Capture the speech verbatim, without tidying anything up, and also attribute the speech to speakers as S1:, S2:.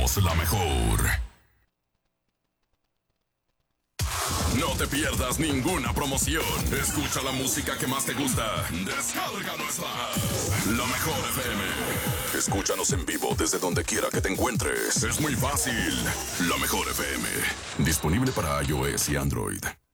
S1: somos la mejor. No te pierdas ninguna promoción. Escucha la música que más te gusta. Descarga nuestra app, La Mejor F M. Escúchanos en vivo desde donde quiera que te encuentres. Es muy fácil. La Mejor F M. Disponible para iOS y Android.